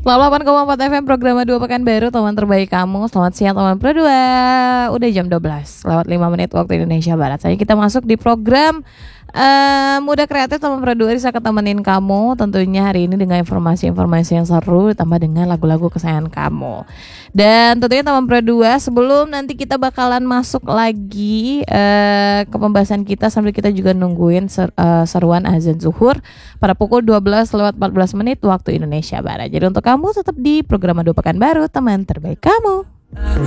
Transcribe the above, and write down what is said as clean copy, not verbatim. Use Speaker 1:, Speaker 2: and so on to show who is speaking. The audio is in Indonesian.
Speaker 1: 88,4 FM program 2 Pekanbaru, teman terbaik kamu. Selamat siang teman Pro 2. Udah jam 12 lewat 5 menit waktu Indonesia Barat. Saya kita masuk di program Muda Kreatif teman Pro 2, bisa ketemenin kamu tentunya hari ini dengan informasi-informasi yang seru ditambah dengan lagu-lagu kesayangan kamu. Dan tentunya teman Pro 2, sebelum nanti kita bakalan masuk lagi ke pembahasan kita sambil kita juga nungguin seruan azan zuhur pada pukul 12 lewat 14 menit waktu Indonesia Barat. Jadi untuk kamu tetap di program 2 Pekanbaru, teman terbaik kamu.